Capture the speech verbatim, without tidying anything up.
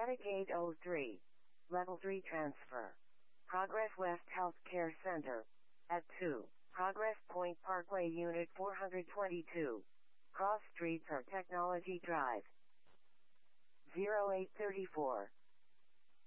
Data Gate oh three. Level three transfer. Progress West Healthcare Center. At two. Progress Point Parkway Unit four twenty-two. Cross Streets or Technology Drive. zero eight three four.